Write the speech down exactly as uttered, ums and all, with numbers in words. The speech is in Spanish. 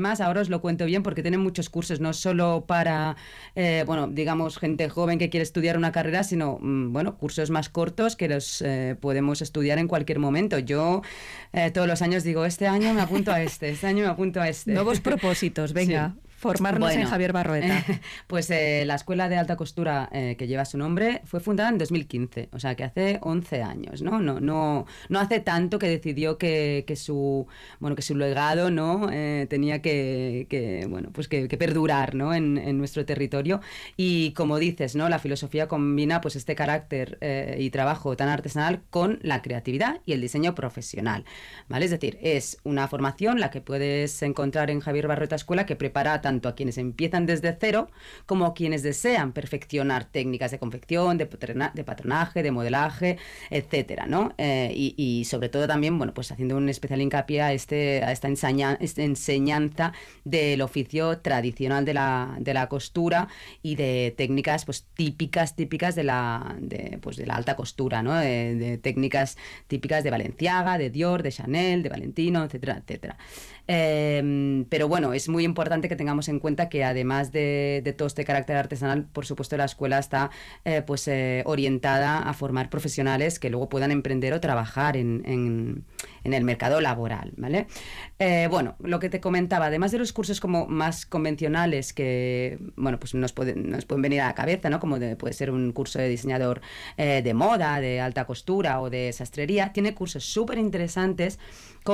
además, ahora os lo cuento bien porque tienen muchos cursos, no solo para, eh, bueno, digamos, gente joven que quiere estudiar una carrera, sino, mm, bueno, cursos más cortos que los eh, podemos estudiar en cualquier momento. Yo eh, todos los años digo, este año me apunto a este, este año me apunto a este. Nuevos propósitos, venga. Sí. Formarnos Bueno, en Javier Barrueta. Eh, pues eh, la Escuela de Alta Costura eh, que lleva su nombre fue fundada en dos mil quince, o sea que hace once años, ¿no? No, no, no hace tanto que decidió que, que su bueno que su legado, ¿no? Eh, tenía que, que bueno pues que, que perdurar, ¿no? En, en nuestro territorio. Y como dices, ¿no? La filosofía combina pues este carácter eh, y trabajo tan artesanal con la creatividad y el diseño profesional, ¿vale? Es decir, es una formación la que puedes encontrar en Javier Barrueta Escuela que prepara tanto a quienes empiezan desde cero como a quienes desean perfeccionar técnicas de confección, de, patrona, de patronaje, de modelaje, etcétera, ¿no? Eh, y, y sobre todo también, bueno, pues haciendo un especial hincapié a, este, a esta, enseña, esta enseñanza del oficio tradicional de la, de la costura y de técnicas pues típicas, típicas de la, de, pues, de la alta costura, ¿no? De, de técnicas típicas de Balenciaga, de Dior, de Chanel, de Valentino, etcétera, etcétera. Eh, pero bueno, es muy importante que tengamos en cuenta que además de, de todo este carácter artesanal, por supuesto la escuela está eh, pues eh, orientada a formar profesionales que luego puedan emprender o trabajar en, en, en el mercado laboral, ¿vale? Eh, bueno, lo que te comentaba, además de los cursos como más convencionales que, bueno, pues nos, puede, nos pueden venir a la cabeza, ¿no? Como de, puede ser un curso de diseñador eh, de moda, de alta costura o de sastrería, tiene cursos súper interesantes